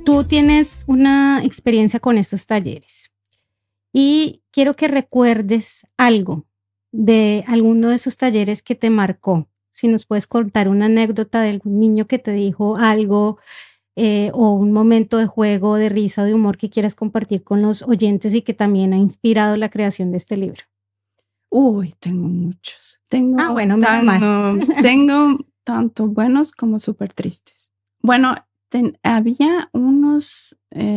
Tú tienes una experiencia con estos talleres y quiero que recuerdes algo de alguno de esos talleres que te marcó. Si nos puedes contar una anécdota de algún niño que te dijo algo, o un momento de juego, de risa, de humor que quieras compartir con los oyentes y que también ha inspirado la creación de este libro. Uy, tengo muchos. Bueno, menos mal. Tengo tanto buenos como súper tristes. Bueno, había unos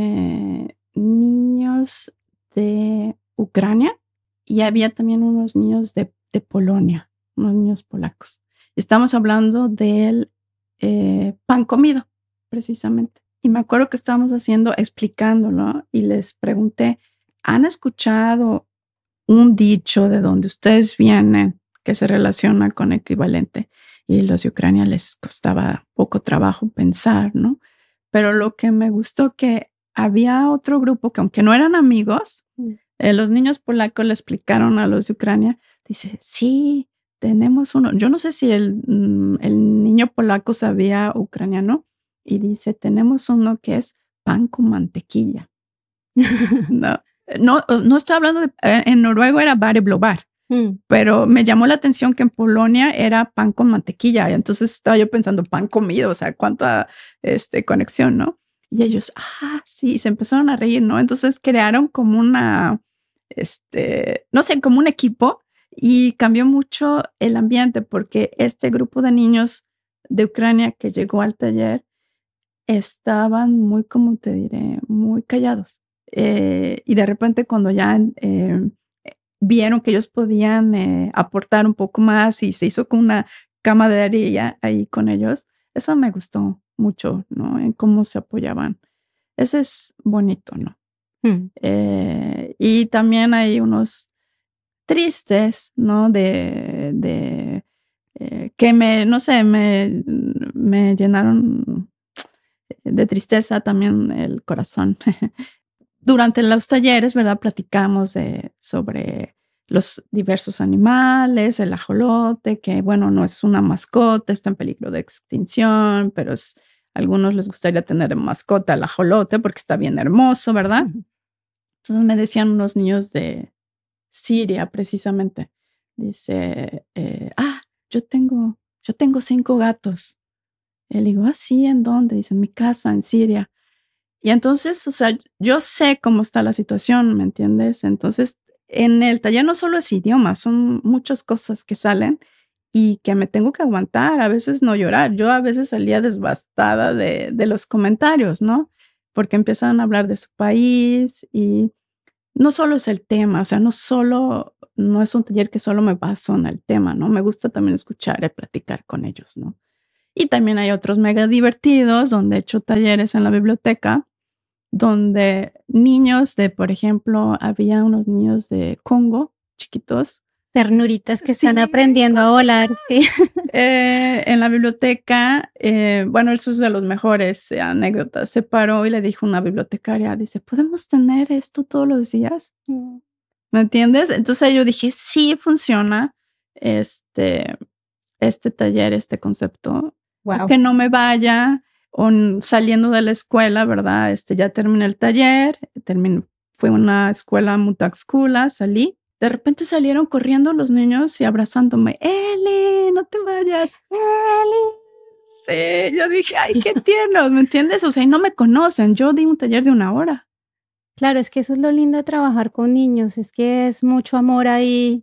niños de Ucrania y había también unos niños de Polonia, unos niños polacos. Estamos hablando del pan comido, precisamente. Y me acuerdo que estábamos explicándolo y les pregunté, ¿han escuchado un dicho de donde ustedes vienen que se relaciona con equivalente? Y los de Ucrania les costaba poco trabajo pensar, ¿no? Pero lo que me gustó que había otro grupo que aunque no eran amigos, los niños polacos le explicaron a los de Ucrania, dice, sí, tenemos uno. Yo no sé si el niño polaco sabía ucraniano y dice, tenemos uno que es pan con mantequilla. No estoy hablando en noruego era bareblobar, pero me llamó la atención que en Polonia era pan con mantequilla. Entonces estaba yo pensando pan comido, o sea, cuánta conexión, ¿no? Y ellos, sí, se empezaron a reír, ¿no? Entonces crearon como una, no sé, como un equipo y cambió mucho el ambiente porque este grupo de niños de Ucrania que llegó al taller estaban muy, como te diré, muy callados. Y de repente cuando ya vieron que ellos podían aportar un poco más y se hizo con una camaradería ahí con ellos, eso me gustó mucho, ¿no? En cómo se apoyaban. Ese es bonito, ¿no? Y también hay unos tristes, ¿no? Que no sé, me llenaron de tristeza también el corazón. Durante los talleres, ¿verdad? Platicamos sobre los diversos animales, el ajolote, que bueno, no es una mascota, está en peligro de extinción, pero a algunos les gustaría tener de mascota el ajolote porque está bien hermoso, ¿verdad? Entonces me decían unos niños de Siria, precisamente. Dice, yo tengo 5 gatos. Y le digo, sí, ¿en dónde? Dice, en mi casa, en Siria. Y entonces, o sea, yo sé cómo está la situación, ¿me entiendes? Entonces, en el taller no solo es idioma, son muchas cosas que salen y que me tengo que aguantar, a veces no llorar. Yo a veces salía devastada de los comentarios, ¿no? Porque empiezan a hablar de su país y no solo es el tema, o sea, no es un taller que solo me baso en el tema, ¿no? Me gusta también escuchar y platicar con ellos, ¿no? Y también hay otros mega divertidos donde he hecho talleres en la biblioteca, donde niños por ejemplo, había unos niños de Congo, chiquitos. Ternuritas que están aprendiendo a volar, sí. En la biblioteca, bueno, eso es de los mejores anécdotas. Se paró y le dijo a una bibliotecaria, dice, ¿podemos tener esto todos los días? ¿Me entiendes? Entonces yo dije, sí funciona este taller, este concepto. Wow. Que no me vaya saliendo de la escuela, ¿verdad? Ya terminé el taller, fue una escuela mutaxcula, salí. De repente salieron corriendo los niños y abrazándome. ¡Eli, no te vayas! ¡Eli! Sí, yo dije, ¡ay, qué tiernos! ¿Me entiendes? O sea, y no me conocen. Yo di un taller de 1 hora. Claro, es que eso es lo lindo de trabajar con niños, es que es mucho amor ahí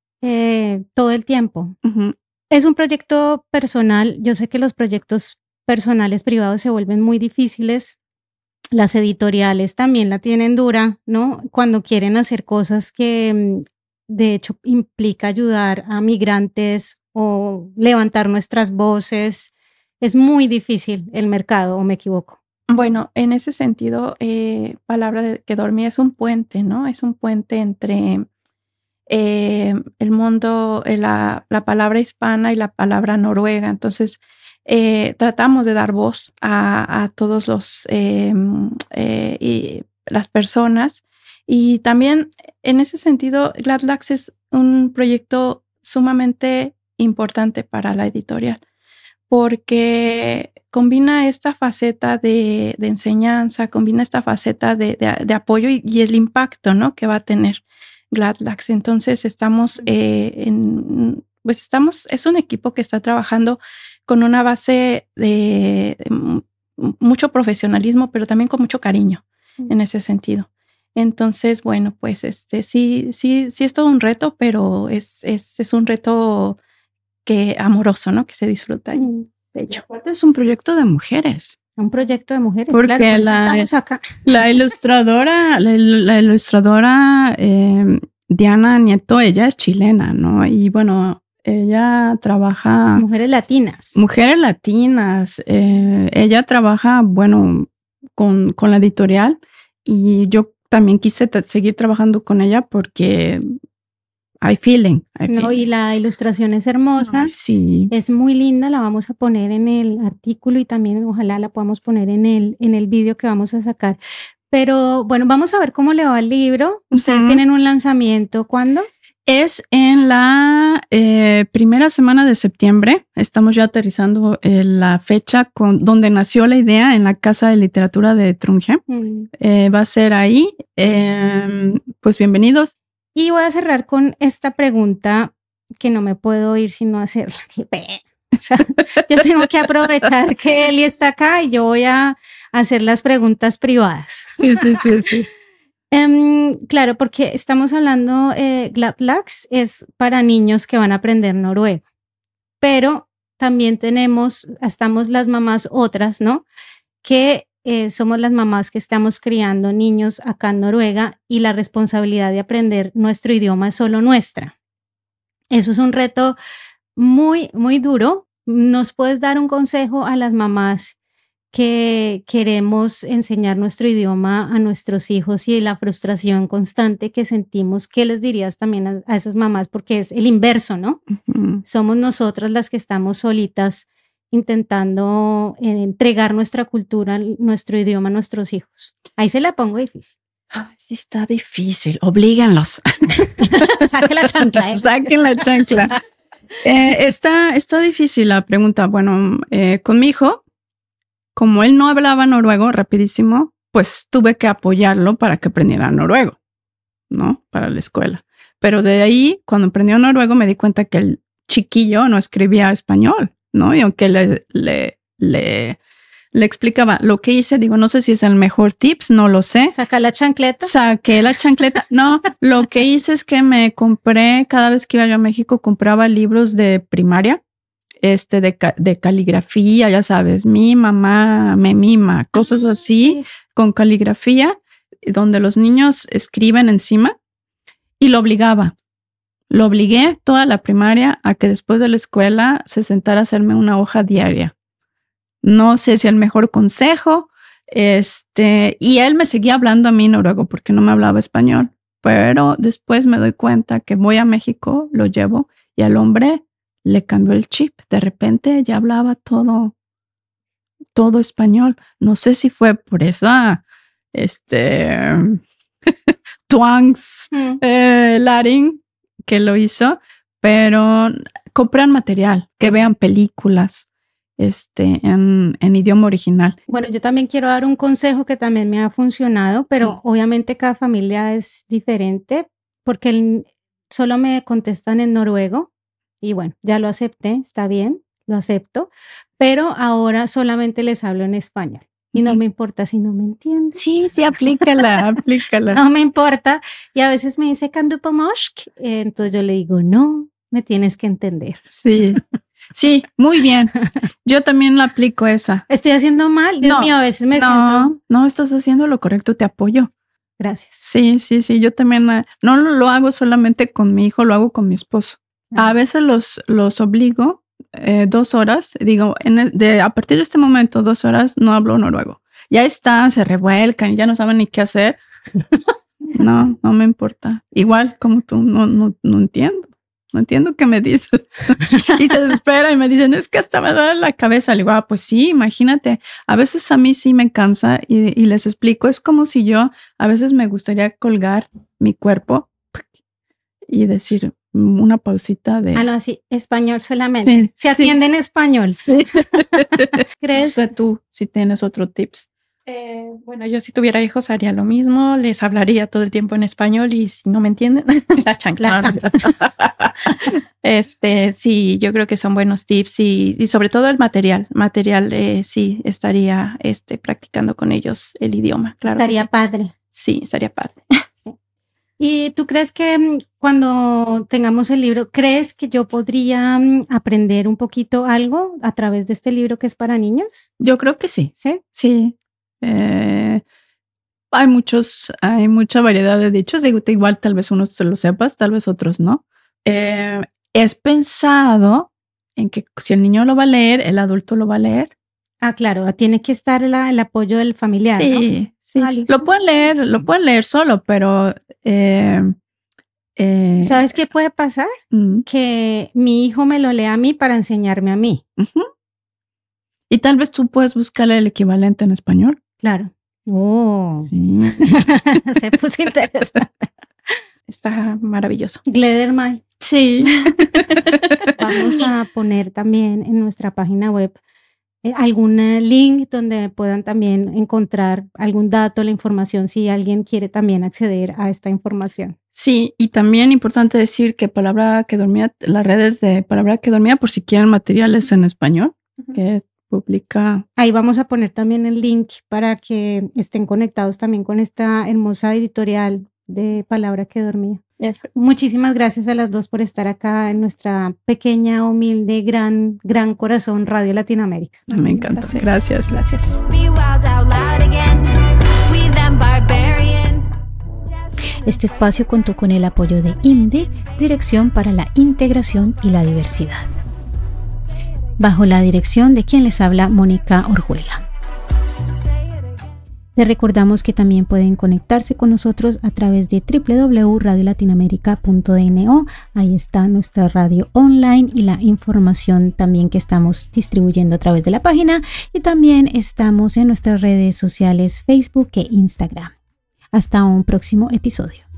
todo el tiempo. Uh-huh. Es un proyecto personal. Yo sé que los proyectos personales privados se vuelven muy difíciles. Las editoriales también la tienen dura, ¿no? Cuando quieren hacer cosas que de hecho implica ayudar a migrantes o levantar nuestras voces. Es muy difícil el mercado, ¿o me equivoco? Bueno, en ese sentido, Palabra que Dormía es un puente, ¿no? Es un puente entre el mundo, la palabra hispana y la palabra noruega. Entonces, tratamos de dar voz a todos y las personas. Y también, en ese sentido, GladLax es un proyecto sumamente importante para la editorial, porque combina esta faceta de enseñanza, combina esta faceta de apoyo y el impacto, ¿no?, que va a tener Gladlax. Entonces es un equipo que está trabajando con una base de mucho profesionalismo, pero también con mucho cariño en ese sentido. Entonces, bueno, pues sí es todo un reto, pero es un reto amoroso, ¿no?, que se disfruta. De hecho, aparte es un proyecto de mujeres. Un proyecto de mujeres, porque claro, estamos acá. La ilustradora Diana Nieto, ella es chilena, ¿no? Y bueno, ella trabaja... Mujeres latinas. Ella trabaja, bueno, con la editorial, y yo también quise seguir trabajando con ella porque hay feeling. Y la ilustración es hermosa. Ay, sí. Es muy linda, la vamos a poner en el artículo y también ojalá la podamos poner en el vídeo que vamos a sacar. Pero bueno, vamos a ver cómo le va el libro. ¿Ustedes tienen un lanzamiento cuándo? Es en la primera semana de septiembre. Estamos ya aterrizando la fecha donde nació la idea, en la Casa de Literatura de Trondheim. Va a ser ahí. Pues bienvenidos. Y voy a cerrar con esta pregunta que no me puedo ir sin no hacerla. O sea, yo tengo que aprovechar que Eli está acá y yo voy a hacer las preguntas privadas. Sí. Claro, porque estamos hablando, Gladlax es para niños que van a aprender noruego, pero también estamos las mamás otras, ¿no?, que somos las mamás que estamos criando niños acá en Noruega y la responsabilidad de aprender nuestro idioma es solo nuestra. Eso es un reto muy, muy duro. ¿Nos puedes dar un consejo a las mamás que queremos enseñar nuestro idioma a nuestros hijos y la frustración constante que sentimos? ¿Qué les dirías también a esas mamás? Porque es el inverso, ¿no? Somos nosotras las que estamos solitas intentando entregar nuestra cultura, nuestro idioma a nuestros hijos. Ahí se la pongo difícil. Sí, está difícil. Oblíganlos. Saquen la chancla. Saquen la chancla. Está difícil la pregunta. Bueno, con mi hijo, como él no hablaba noruego rapidísimo, pues tuve que apoyarlo para que aprendiera noruego, ¿no? Para la escuela. Pero de ahí, cuando aprendió noruego, me di cuenta que el chiquillo no escribía español, ¿no? Y aunque le explicaba lo que hice, digo, no sé si es el mejor tips, no lo sé. ¿Saca la chancleta? Saqué la chancleta. No, lo que hice es que me compré, cada vez que iba yo a México, compraba libros de primaria, de caligrafía, ya sabes, mi mamá me mima, cosas así, con caligrafía, donde los niños escriben encima, y lo obligué toda la primaria a que después de la escuela se sentara a hacerme una hoja diaria. No sé si el mejor consejo, y él me seguía hablando a mí noruego porque no me hablaba español, pero después me doy cuenta que voy a México, lo llevo, y al hombre le cambió el chip. De repente ya hablaba todo español. No sé si fue por eso, twangs, Latin, que lo hizo, pero compran material, que vean películas en idioma original. Bueno, yo también quiero dar un consejo que también me ha funcionado, pero obviamente cada familia es diferente, porque solo me contestan en noruego y bueno, ya lo acepté, está bien, lo acepto, pero ahora solamente les hablo en español. Y no me importa si no me entienden. Sí, aplícala. No me importa. Y a veces me dice, ¿kan du på norsk? Entonces yo le digo, no, me tienes que entender. Sí, muy bien. Yo también la aplico esa. ¿Estoy haciendo mal? Dios mío, a veces me siento... No, estás haciendo lo correcto, te apoyo. Gracias. Sí, yo también no lo hago solamente con mi hijo, lo hago con mi esposo. A veces los obligo 2 horas, digo, a partir de este momento, 2 horas no hablo noruego. Ya están, se revuelcan, ya no saben ni qué hacer. No me importa. Igual como tú, no entiendo. No entiendo qué me dices. Y se desespera y me dicen, es que hasta me duele la cabeza. Le digo, pues sí, imagínate. A veces a mí sí me cansa y les explico. Es como si yo a veces me gustaría colgar mi cuerpo y decir, una pausita de... no, así, español solamente. Se atiende en español. Sí. ¿Crees? No sé tú si tienes otro tips. Bueno, yo si tuviera hijos haría lo mismo, les hablaría todo el tiempo en español y si no me entienden, la chancla. Sí, yo creo que son buenos tips y sobre todo el material, sí, estaría practicando con ellos el idioma, claro. Estaría padre. Sí, estaría padre. Sí. ¿Y tú crees que cuando tengamos el libro, crees que yo podría aprender un poquito algo a través de este libro que es para niños? Yo creo que sí. ¿Sí? Sí. Hay mucha variedad de dichos. Igual tal vez unos se lo sepas, tal vez otros no. Es pensado en que si el niño lo va a leer, el adulto lo va a leer. Ah, claro, tiene que estar el apoyo del familiar, sí, ¿no? Sí, listo. lo pueden leer solo, pero ¿sabes qué puede pasar? Que mi hijo me lo lea a mí para enseñarme a mí. Uh-huh. Y tal vez tú puedes buscarle el equivalente en español. Claro. Oh. Sí. Se puso interesante. Está maravilloso. Gledermay. Sí. Vamos a poner también en nuestra página web algún link donde puedan también encontrar algún dato, la información, si alguien quiere también acceder a esta información. Sí, y también importante decir que Palabra que Dormía, las redes de Palabra que Dormía, por si quieren materiales en español, que publica. Ahí vamos a poner también el link para que estén conectados también con esta hermosa editorial de Palabra que Dormía. Muchísimas gracias a las dos por estar acá en nuestra pequeña, humilde, gran corazón Radio Latinoamérica. Me encanta. Gracias. Este espacio contó con el apoyo de IMDE, Dirección para la Integración y la Diversidad, bajo la dirección de quien les habla, Mónica Orjuela. Les recordamos que también pueden conectarse con nosotros a través de www.radiolatinoamerica.dno. Ahí está nuestra radio online y la información también que estamos distribuyendo a través de la página. Y también estamos en nuestras redes sociales Facebook e Instagram. Hasta un próximo episodio.